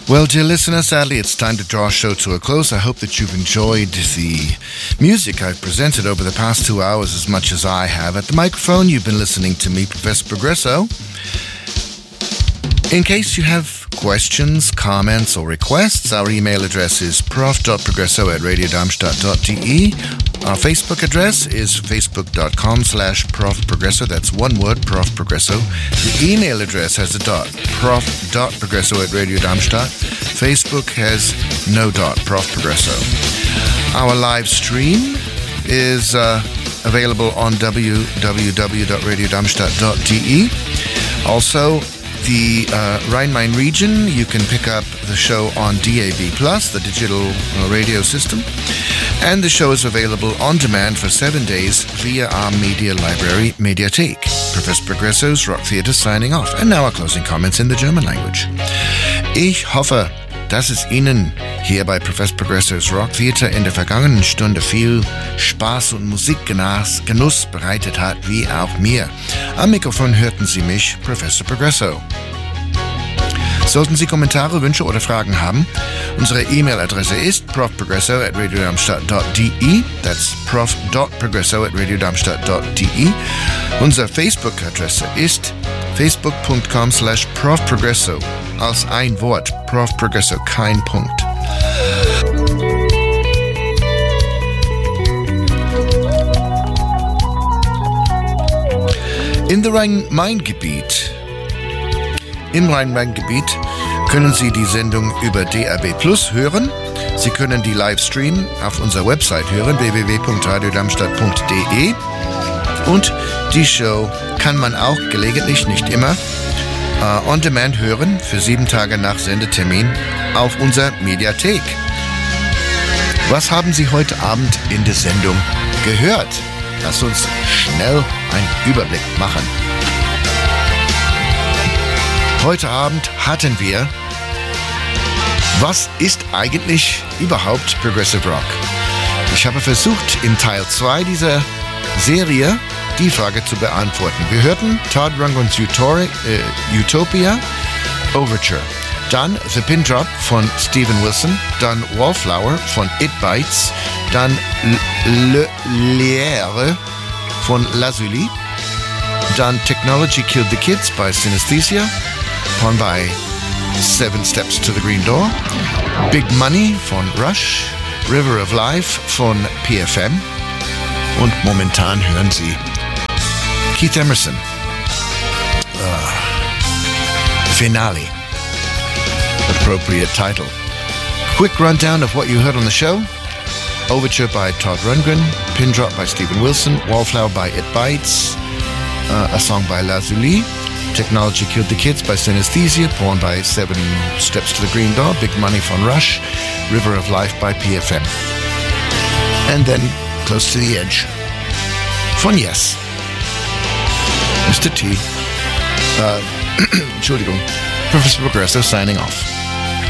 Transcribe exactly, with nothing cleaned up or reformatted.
Well, dear listener, sadly it's time to draw our show to a close. I hope that you've enjoyed the music I've presented over the past two hours as much as I have. At the microphone, you've been listening to me, Professor Progresso. In case you have questions, comments, or requests, our email address is prof dot progresso at radio darmstadt dot d e. Our Facebook address is facebook.com slash profprogresso. That's one word, Prof Progresso. The email address has a dot, prof dot progresso at radio darmstadt. Facebook has no dot, Prof Progresso. Our live stream is uh, available on w w w dot radio darmstadt dot d e. Also, the uh, Rhine-Main region, you can pick up the show on D A B plus, the digital uh, radio system. And the show is available on demand for seven days via our media library, Mediathek. Professor Progresso's Rock Theater signing off. And now our closing comments in the German language. Ich hoffe, dass es Ihnen hier bei Professor Progresso's Rock Theater in der vergangenen Stunde viel Spaß und Musikgenuss bereitet hat, wie auch mir. Am Mikrofon hörten Sie mich, Professor Progresso. Sollten Sie Kommentare, Wünsche oder Fragen haben, unsere E-Mail-Adresse ist prof progresso at radio darmstadt dot d e. That's prof dot progresso at radio darmstadt dot d e. Unsere Facebook-Adresse ist facebook.com slash profprogresso. Als ein Wort, Prof Progresso, kein Punkt. In the Rhein-Main-Gebiet Im Rhein-Main-Gebiet können Sie die Sendung über D A B plus hören. Sie können die Livestream auf unserer Website hören, w w w punkt radio darmstadt punkt d e. Und die Show kann man auch gelegentlich, nicht immer, uh, on demand hören, für sieben Tage nach Sendetermin, auf unserer Mediathek. Was haben Sie heute Abend in der Sendung gehört? Lass uns schnell einen Überblick machen. Heute Abend hatten wir, was ist eigentlich überhaupt Progressive Rock? Ich habe versucht, in Teil zwei dieser Serie die Frage zu beantworten. Wir hörten Todd Rundgren's Utori- äh, Utopia Overture, dann The Pin Drop von Steven Wilson, dann Wallflower von It Bites, dann Le Liere von Lazuli, dann Technology Killed the Kids bei Synesthesia, von bei Seven Steps to the Green Door, Big Money von Rush, River of Life von P F M und momentan hören Sie Keith Emerson, uh, Finale, appropriate title. Quick rundown of what you heard on the show. Overture by Todd Rundgren, Pin Drop by Steven Wilson, Wallflower by It Bites, uh, a song by Lazuli, Technology Killed the Kids by Synesthesia, Porn by Seven Steps to the Green Door, Big Money from Rush, River of Life by P F M. And then Close to the Edge von Yes. Mister T. Uh, Entschuldigung. Professor Progresso signing off.